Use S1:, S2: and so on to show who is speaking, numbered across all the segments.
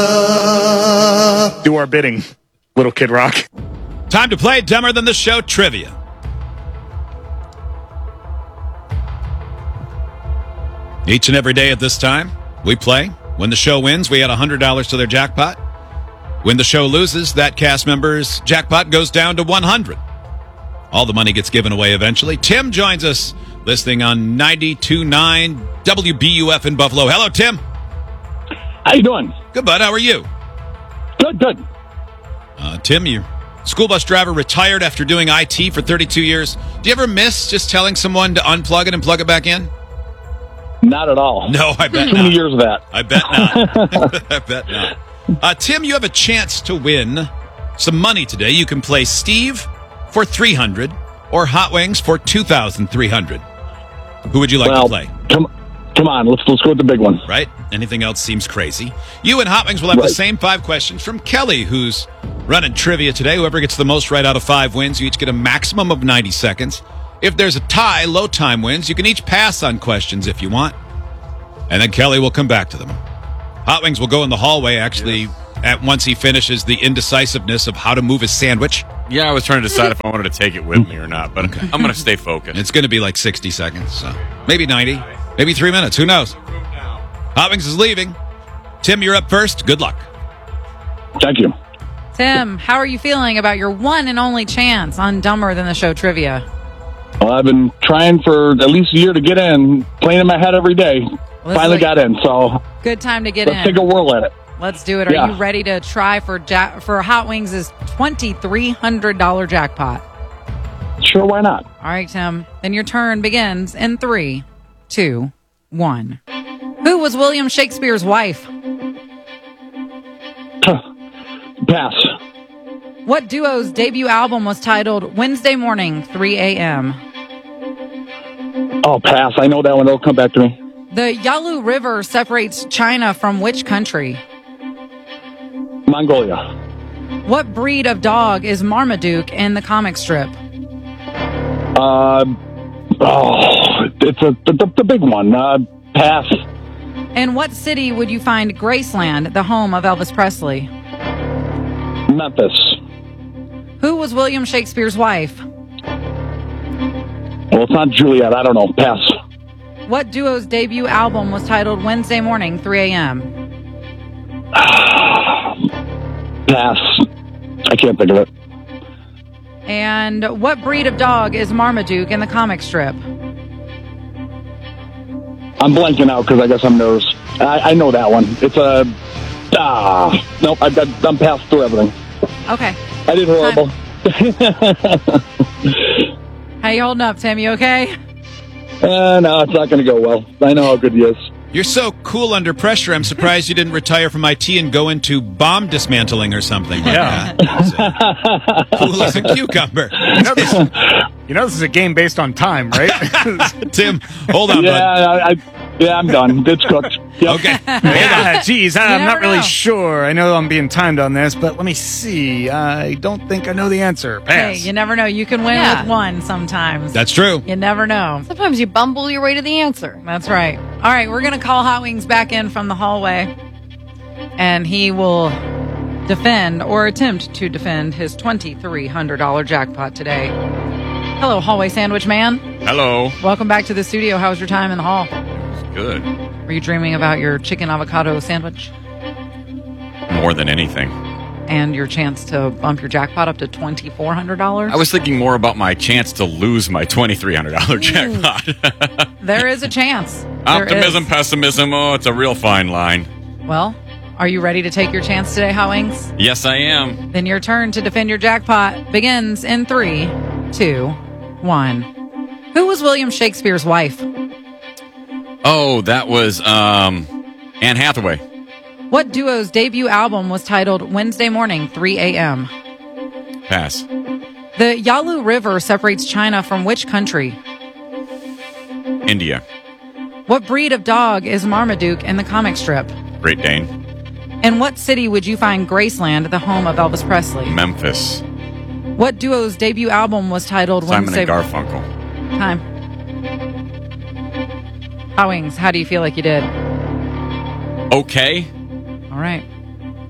S1: Do our bidding, little Kid Rock.
S2: Time to play Dumber Than the Show trivia. Each and every day at this time, we play. When the show wins, we add $100 to their jackpot. When the show loses, that cast member's jackpot goes down to $100. All the money gets given away eventually. Tim joins us, listening on 92.9 WBUF in Buffalo. Hello, Tim.
S3: How you doing?
S2: Good, bud. How are you?
S3: Good.
S2: Tim, you school bus driver, retired after doing IT for 32 years. Do you ever miss just telling someone to unplug it and plug it back in?
S3: Not at all.
S2: No, I bet
S3: Too
S2: not.
S3: many years of that.
S2: I bet not. I bet not. Tim, you have a chance to win some money today. You can play Steve for $300 or Hot Wings for $2,300. Who would you like to play?
S3: Come on, let's go with the big one.
S2: Right? Anything else seems crazy. You and Hot Wings will have the same 5 questions from Kelly, who's running trivia today. Whoever gets the most right out of 5 wins. You each get a maximum of 90 seconds. If there's a tie, low time wins. You can each pass on questions if you want. And then Kelly will come back to them. Hot Wings will go in the hallway, actually, once he finishes the indecisiveness of how to move his sandwich.
S4: Yeah, I was trying to decide if I wanted to take it with me or not, but I'm going to stay focused.
S2: It's going to be like 60 seconds, so maybe 90, maybe 3 minutes. Who knows? Hot Wings is leaving. Tim, you're up first. Good luck.
S3: Thank you.
S5: Tim, how are you feeling about your one and only chance on Dumber Than the Show trivia?
S3: Well, I've been trying for at least a year to get in, playing in my head every day. Finally got in, so
S5: good time to get
S3: let's
S5: in.
S3: take a whirl at it.
S5: Let's do it. Are you ready to try for Hot Wings' $2,300 jackpot?
S3: Sure, why not?
S5: All right, Tim. Then your turn begins in 3, 2, 1. Who was William Shakespeare's wife?
S3: Pass.
S5: What duo's debut album was titled Wednesday Morning, 3 a.m.?
S3: Oh, pass. I know that one. It'll come back to me.
S5: The Yalu River separates China from which country?
S3: Mongolia.
S5: What breed of dog is Marmaduke in the comic strip?
S3: It's the big one. Pass.
S5: In what city would you find Graceland, the home of Elvis Presley?
S3: Memphis.
S5: Who was William Shakespeare's wife?
S3: Well, it's not Juliet. I don't know. Pass.
S5: What duo's debut album was titled Wednesday Morning, 3 a.m.?
S3: Pass. I can't think of it.
S5: And what breed of dog is Marmaduke in the comic strip?
S3: I'm blanking out because I guess I'm nervous. I know that one. It's a... nope, I'm passed through everything.
S5: Okay.
S3: I did horrible.
S5: How you holding up, Tim? You okay?
S3: No, it's not going to go well. I know how good he is.
S2: You're so cool under pressure, I'm surprised you didn't retire from IT and go into bomb dismantling or something.
S1: Yeah.
S2: Cool as a cucumber.
S1: You know this is a game based on time, right?
S2: Tim, hold on,
S3: bud. Yeah, I'm done. It's cooked. Yep.
S2: Okay.
S1: Geez, I'm not really sure. I know I'm being timed on this, but let me see. I don't think I know the answer. Pass.
S5: Hey, you never know. You can win with one sometimes.
S2: That's true.
S5: You never know.
S6: Sometimes you bumble your way to the answer.
S5: That's right. All right, we're going to call Hot Wings back in from the hallway, and he will defend or attempt to defend his $2,300 jackpot today. Hello, hallway sandwich man.
S4: Hello.
S5: Welcome back to the studio. How was your time in the hall?
S4: Good.
S5: Were you dreaming about your chicken avocado sandwich?
S4: More than anything.
S5: And your chance to bump your jackpot up to $2,400?
S4: I was thinking more about my chance to lose my $2,300 jackpot.
S5: There is a chance.
S4: Optimism, pessimism, it's a real fine line.
S5: Well, are you ready to take your chance today, Hot Wings?
S4: Yes, I am.
S5: Then your turn to defend your jackpot begins in 3, 2, 1. Who was William Shakespeare's wife?
S4: Oh, that was Anne Hathaway.
S5: What duo's debut album was titled Wednesday Morning, 3 a.m.?
S4: Pass.
S5: The Yalu River separates China from which country?
S4: India.
S5: What breed of dog is Marmaduke in the comic strip?
S4: Great Dane.
S5: In what city would you find Graceland, the home of Elvis Presley?
S4: Memphis.
S5: What duo's debut album was titled
S4: Simon
S5: Wednesday?
S4: and Garfunkel.
S5: Time. Hot Wings, how do you feel like you did?
S4: Okay.
S5: All right.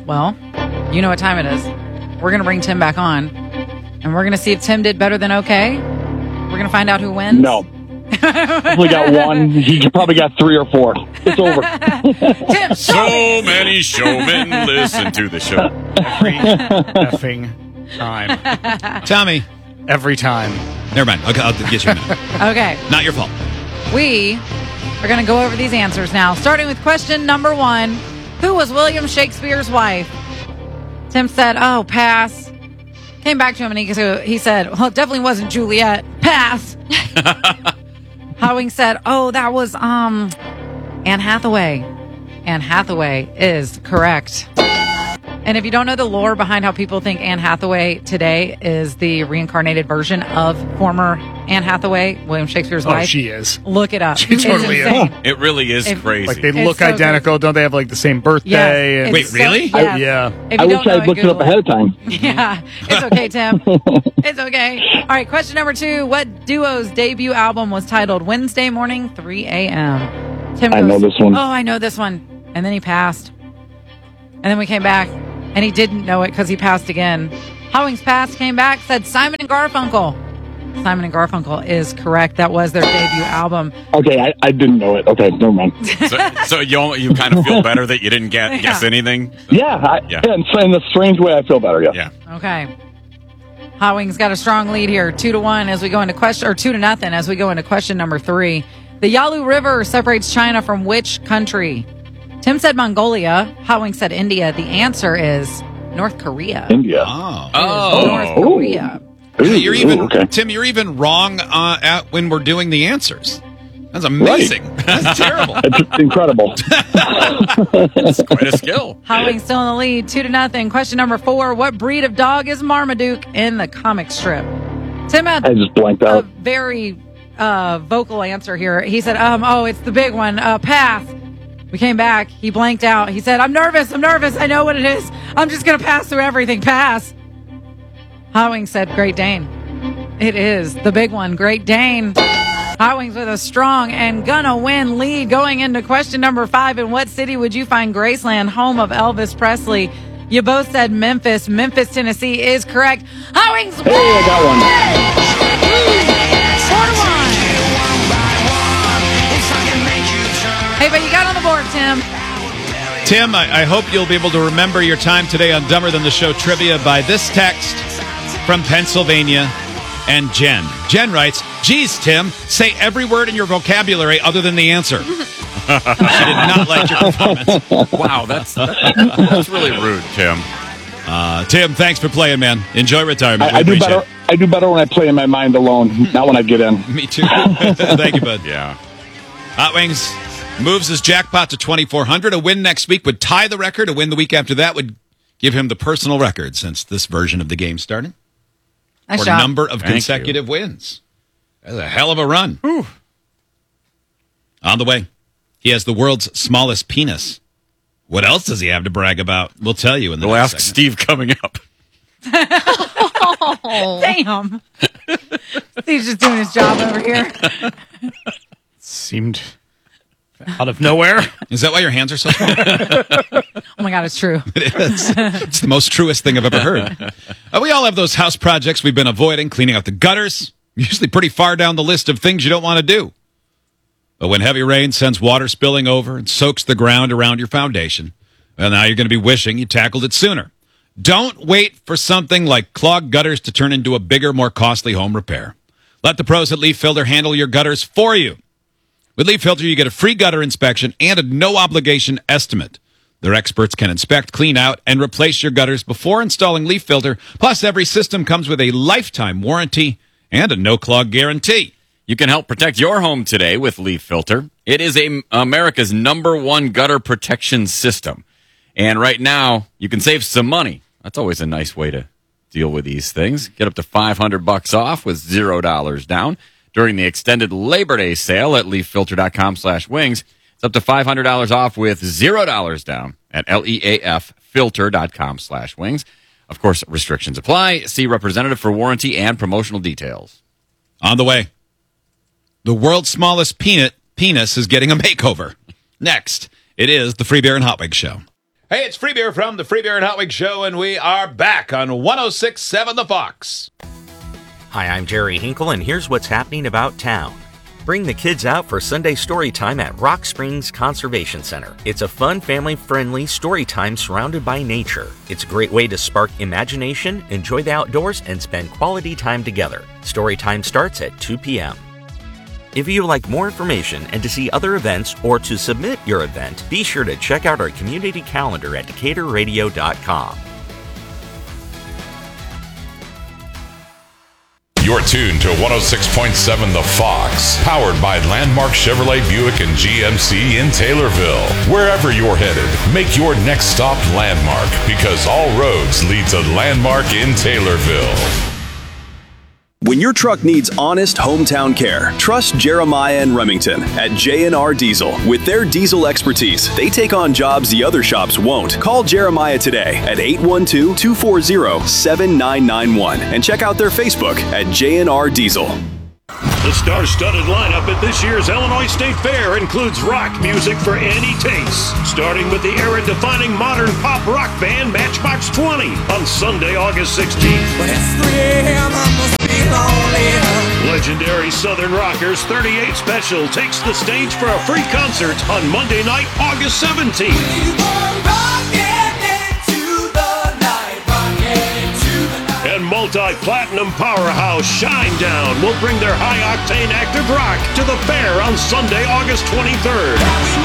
S5: Well, you know what time it is. We're going to bring Tim back on, and we're going to see if Tim did better than okay. We're going to find out who wins.
S3: No. Probably got one. He probably got 3 or 4. It's over.
S5: Tim,
S4: So many showmen listen to the show.
S1: Every effing time.
S2: Tommy.
S1: Every time.
S2: Never mind. I'll get you a minute.
S5: Okay.
S2: Not your fault.
S5: We are going to go over these answers now, starting with question number 1. Who was William Shakespeare's wife? Tim said, oh, pass. Came back to him and he said, well, it definitely wasn't Juliet. Pass. Howing said, oh, that was Anne Hathaway. Anne Hathaway is correct. And if you don't know the lore behind how people think Anne Hathaway today is the reincarnated version of former Anne Hathaway, William Shakespeare's wife.
S1: Oh, she is.
S5: Look it up.
S1: She totally is.
S5: insane.
S4: It really is crazy.
S1: Like, they
S5: It's
S1: look
S5: so
S1: identical. Don't they have, like, the same birthday?
S5: Yes,
S1: And-
S5: it's
S2: Wait, really?
S5: So, yes.
S1: Yeah.
S5: If
S3: I
S5: you
S3: wish
S5: don't know
S3: I looked it up
S5: Google
S3: ahead of time.
S5: Yeah, it's okay, Tim. It's okay. All right, question number 2. What duo's debut album was titled Wednesday Morning, 3 a.m.? Tim goes,
S3: I know this one.
S5: Oh, I know this one. And then he passed. And then we came back, and he didn't know it because he passed again. Howings passed, came back, said Simon and Garfunkel. Simon and Garfunkel is correct. That was their debut album.
S3: Okay, I didn't know it. Okay, never mind.
S4: So you kind of feel better that you didn't guess anything?
S3: Yeah,
S4: Yeah.
S3: in a strange way, I feel better, yeah.
S4: Yeah.
S5: Okay. Howings got a strong lead here, 2-1 as we go into question, or 2-0 as we go into question number 3. The Yalu River separates China from which country? Tim said Mongolia. Howing said India. The answer is North Korea.
S3: India.
S2: Oh.
S5: North
S3: Ooh.
S5: Korea.
S2: You're even
S3: okay.
S2: Tim. You're even wrong when we're doing the answers. That's amazing. That's terrible.
S3: It's incredible.
S4: It's quite a skill.
S5: Howing still in the lead, 2-0. Question number 4. What breed of dog is Marmaduke in the comic strip? Tim had
S3: I just blanked
S5: a
S3: out.
S5: very vocal answer here. He said, oh, it's the big one. Pass. We came back. He blanked out. He said, I'm nervous. I know what it is. I'm just going to pass through everything. Pass. Howing said Great Dane. It is the big one, Great Dane. Howings with a strong and gonna win lead going into question number 5. In what city would you find Graceland, home of Elvis Presley? You both said Memphis. Memphis, Tennessee is correct. Howings
S3: Hey, I got one.
S5: 4-1. Hey, but you got on the board, Tim.
S2: Tim, I hope you'll be able to remember your time today on Dumber Than the Show trivia by this text from Pennsylvania and Jen. Jen writes, geez, Tim, say every word in your vocabulary other than the answer. She did not like your performance.
S4: Wow, that's really rude, Tim.
S2: Tim, thanks for playing, man. Enjoy retirement. We
S3: I do
S2: appreciate
S3: better. I do better when I play in my mind alone, not when I get in.
S2: it. Me too. Thank you, bud.
S4: Yeah.
S2: Hot Wings moves his jackpot to $2,400. A win next week would tie the record. A win the week after that would give him the personal record since this version of the game started.
S5: Nice
S2: Or
S5: job.
S2: number of
S4: Thank
S2: consecutive wins. That's a hell of a run. On the way, he has the world's smallest penis. What else does he have to brag about? We'll tell you in the
S4: We'll
S2: next
S4: ask
S2: segment.
S4: Steve coming up.
S5: Damn. He's just doing his job over here.
S1: Seemed out of nowhere.
S2: Is that why your hands are so small?
S5: Oh my God, it's true.
S2: It is. It's the most truest thing I've ever heard. We all have those house projects we've been avoiding, cleaning out the gutters, usually pretty far down the list of things you don't want to do. But when heavy rain sends water spilling over and soaks the ground around your foundation, well, now you're going to be wishing you tackled it sooner. Don't wait for something like clogged gutters to turn into a bigger, more costly home repair. Let the pros at Leaf Filter handle your gutters for you. With Leaf Filter, you get a free gutter inspection and a no-obligation estimate. Their experts can inspect, clean out, and replace your gutters before installing Leaf Filter. Plus, every system comes with a lifetime warranty and a no-clog guarantee.
S4: You can help protect your home today with Leaf Filter. It is America's #1 gutter protection system. And right now, you can save some money. That's always a nice way to deal with these things. Get up to $500 off with $0 down during the extended Labor Day sale at leaffilter.com/wings. It's up to $500 off with $0 down at leaffilter.com/wings. Of course, restrictions apply. See representative for warranty and promotional details.
S2: On the way, the world's smallest penis is getting a makeover. Next, it is the Free Beer and Hot Wings Show. Hey, it's Free Beer from the Free Beer and Hot Wings Show, and we are back on 106.7 The Fox.
S7: Hi, I'm Jerry Hinkle, and here's what's happening about town. Bring the kids out for Sunday story time at Rock Springs Conservation Center. It's a fun, family-friendly story time surrounded by nature. It's a great way to spark imagination, enjoy the outdoors, and spend quality time together. Story time starts at 2 p.m. If you would like more information and to see other events or to submit your event, be sure to check out our community calendar at DecaturRadio.com.
S8: You're tuned to 106.7 The Fox, powered by Landmark Chevrolet Buick and GMC in Taylorville. Wherever you're headed, make your next stop Landmark, because all roads lead to Landmark in Taylorville.
S9: When your truck needs honest hometown care, trust Jeremiah and Remington at J&R Diesel. With their diesel expertise, they take on jobs the other shops won't. Call Jeremiah today at 812-240-7991 and check out their Facebook at J&R Diesel.
S10: The star-studded lineup at this year's Illinois State Fair includes rock music for any taste, starting with the era-defining modern pop rock band Matchbox 20 on Sunday, August 16th.
S11: But it's 3 a.m., I must be lonely.
S10: Legendary Southern Rockers 38 Special takes the stage for a free concert on Monday night, August 17th. And multi-platinum powerhouse Shinedown will bring their high-octane active rock to the fair on Sunday, August 23rd.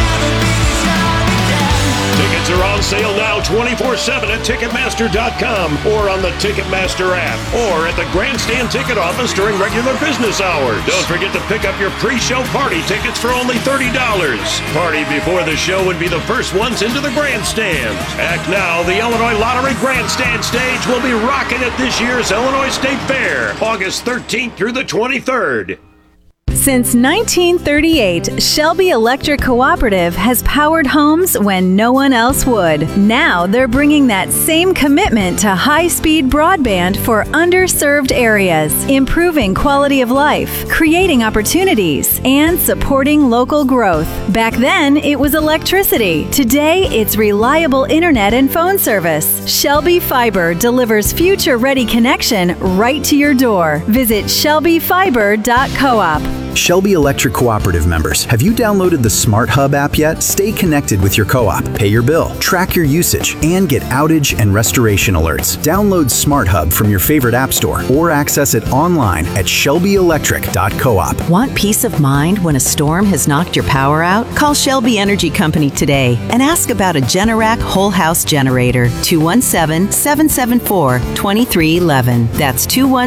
S10: Tickets are on sale now 24/7 at Ticketmaster.com or on the Ticketmaster app or at the Grandstand ticket office during regular business hours. Don't forget to pick up your pre-show party tickets for only $30. Party before the show would be the first ones into the Grandstand. Act now, the Illinois Lottery Grandstand stage will be rocking at this year's Illinois State Fair, August 13th through the 23rd.
S12: Since 1938, Shelby Electric Cooperative has powered homes when no one else would. Now they're bringing that same commitment to high-speed broadband for underserved areas, improving quality of life, creating opportunities, and supporting local growth. Back then, it was electricity. Today, it's reliable internet and phone service. Shelby Fiber delivers future-ready connection right to your door. Visit shelbyfiber.coop.
S13: Shelby Electric Cooperative members, have you downloaded the Smart Hub app yet? Stay connected with your co-op, pay your bill, track your usage, and get outage and restoration alerts. Download Smart Hub from your favorite app store or access it online at shelbyelectric.coop.
S14: Want peace of mind when a storm has knocked your power out? Call Shelby Energy Company today and ask about a Generac whole house generator. 217-774-2311. That's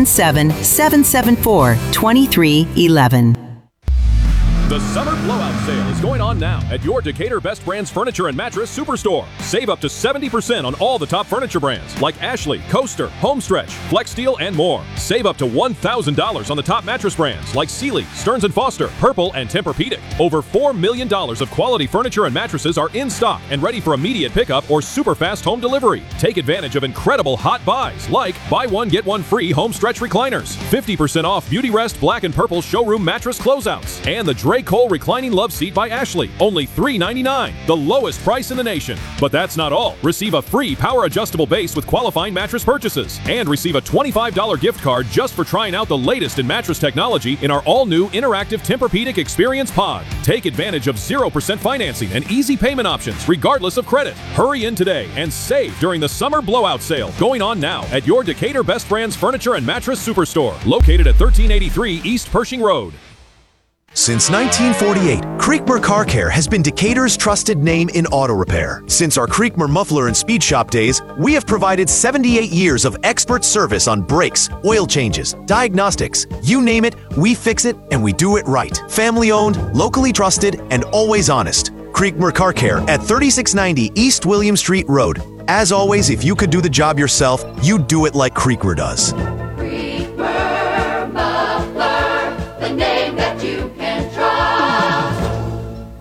S14: 217-774-2311.
S15: The summer blowout sale is going on now at your Decatur Best Brands Furniture and Mattress Superstore. Save up to 70% on all the top furniture brands like Ashley, Coaster, Homestretch, Flex Steel, and more. Save up to $1,000 on the top mattress brands like Sealy, Stearns & Foster, Purple, and Tempur-Pedic. Over $4 million of quality furniture and mattresses are in stock and ready for immediate pickup or super fast home delivery. Take advantage of incredible hot buys like buy one, get one free Homestretch recliners, 50% off Beauty Rest Black and Purple showroom mattress closeouts, and the Drake Cole Reclining Love Seat by Ashley, only $399, the lowest price in the nation. But that's not all. Receive a free power adjustable base with qualifying mattress purchases and receive a $25 gift card just for trying out the latest in mattress technology in our all-new interactive Tempur-Pedic Experience Pod. Take advantage of 0% financing and easy payment options regardless of credit. Hurry in today and save during the summer blowout sale going on now at your Decatur Best Brands Furniture and Mattress Superstore, located at 1383 East Pershing Road.
S16: Since 1948, Creekmer Car Care has been Decatur's trusted name in auto repair. Since our Creekmer Muffler and Speed Shop days, we have provided 78 years of expert service on brakes, oil changes, diagnostics. You name it, we fix it, and we do it right. Family owned, locally trusted, and always honest. Creekmer Car Care at 3690 East William Street Road. As always, if you could do the job yourself, you'd do it like Creekmer does.
S17: Creekmer Muffler, the name that you can trust.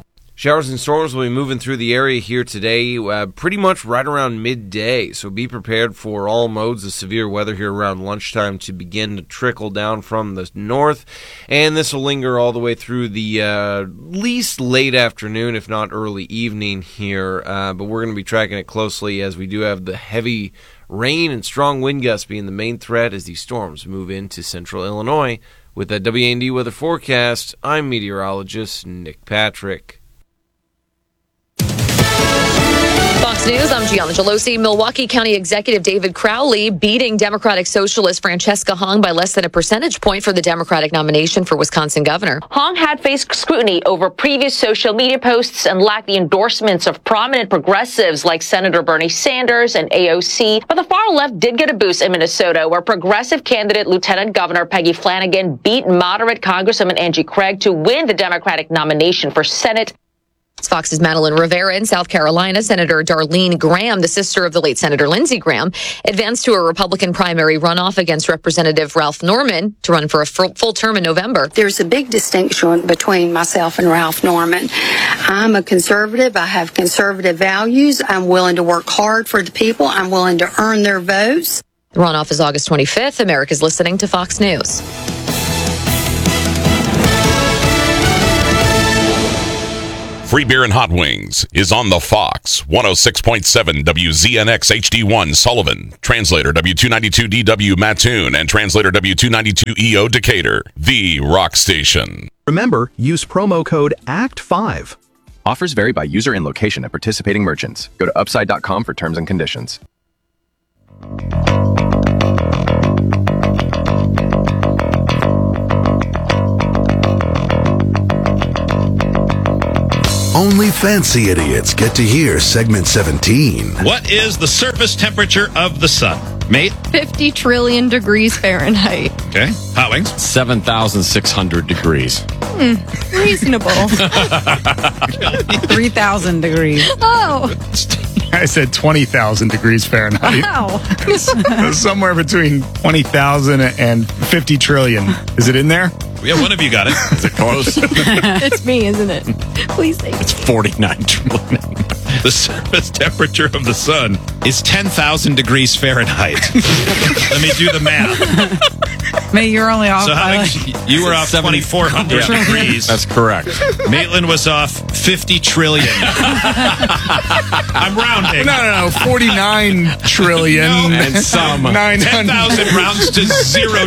S18: Showers and storms will be moving through the area here today, pretty much right around midday. So be prepared for all modes of severe weather here around lunchtime to begin to trickle down from the north. And this will linger all the way through the least late afternoon, if not early evening here. But we're going to be tracking it closely as we do have the heavy rain and strong wind gusts being the main threat as these storms move into central Illinois. With that WAND weather forecast, I'm meteorologist Nick Patrick.
S6: Fox News, I'm Gianna Gelosi. Milwaukee County Executive David Crowley beating Democratic Socialist Francesca Hong by less than a percentage point for the Democratic nomination for Wisconsin governor.
S19: Hong had faced scrutiny over previous social media posts and lacked the endorsements of prominent progressives like Senator Bernie Sanders and AOC. But the far left did get a boost in Minnesota, where progressive candidate Lieutenant Governor Peggy Flanagan beat moderate Congresswoman Angie Craig to win the Democratic nomination for Senate.
S6: Fox's Madeline Rivera in South Carolina. Senator Darlene Graham, the sister of the late Senator Lindsey Graham, advanced to a Republican primary runoff against Representative Ralph Norman to run for a full term in November.
S20: There's a big distinction between myself and Ralph Norman. I'm a conservative. I have conservative values. I'm willing to work hard for the people. I'm willing to earn their votes.
S6: The runoff is August 25th. America's listening to Fox News.
S8: Free Beer and Hot Wings is on the Fox 106.7 WZNX HD1 Sullivan, translator W292DW Mattoon, and translator W292EO Decatur, the rock station.
S21: Remember, use promo code ACT5. Offers vary by user and location at participating merchants. Go to upside.com for terms and conditions.
S22: Only fancy idiots get to hear segment 17.
S2: What is the surface temperature of the sun? Mate?
S6: 50 trillion degrees Fahrenheit.
S2: Okay. Hot Wings?
S4: 7,600 degrees.
S6: Reasonable.
S5: 3,000 degrees.
S6: Oh.
S1: I said 20,000 degrees Fahrenheit.
S6: Wow.
S1: Somewhere between 20,000 and 50 trillion. Is it in there?
S2: Yeah, one of you got it.
S4: Is it close?
S6: It's me, isn't it? Please say
S4: It's 49 trillion.
S2: The surface temperature of the sun is 10,000 degrees Fahrenheit. Let me do the math.
S5: Mate, you're only off.
S2: So
S5: by
S2: you were off 2,400 degrees.
S4: That's correct.
S2: Maitland was off 50 trillion. I'm rounding.
S1: No. 49 trillion.
S4: And some.
S1: 900.
S2: 10,000 rounds to 0